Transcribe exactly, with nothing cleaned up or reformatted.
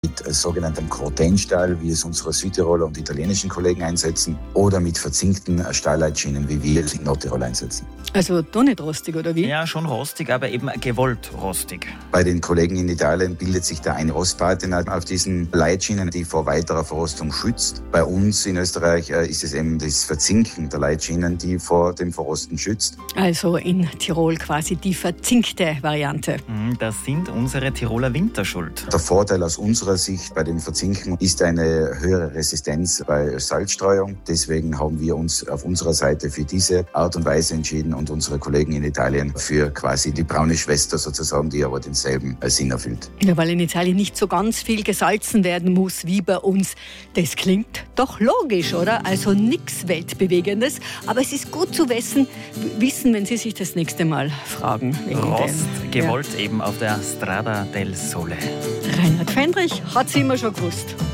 mit sogenanntem Corten-Stahl, wie es unsere Südtiroler und italienischen Kollegen einsetzen, oder mit verzinkten Stahlleitschienen, wie wir es in Nordtirol einsetzen. Also doch nicht rostig, oder wie? Ja, schon rostig, aber eben gewollt rostig. Bei den Kollegen in Italien bildet sich da eine Rostpatina auf diesen Leitschienen, die vor weiterer Verrostung schützt. Bei uns in Österreich ist es eben das Verzinken der Leitschienen, die vor dem Verrosten schützt. Also in Tirol quasi die verzinkte Variante. Das sind unsere Tiroler Winter schuld. Der Vorteil aus unserer Sicht bei dem Verzinken ist eine höhere Resistenz bei Salzstreuung. Deswegen haben wir uns auf unserer Seite für diese Art und Weise entschieden und unsere Kollegen in Italien für quasi die braune Schwester sozusagen, die aber denselben Sinn erfüllt. Ja, weil in Italien nicht so ganz viel gesalzen werden muss wie bei uns. Das klingt doch logisch, oder? Also nichts Weltbewegendes. Aber es ist gut zu wissen, wissen, wenn Sie sich das nächste Mal fragen. Rost, gewollt ja. eben auf der Strada del Sole. Reinhard Fendrich hat es immer schon gewusst.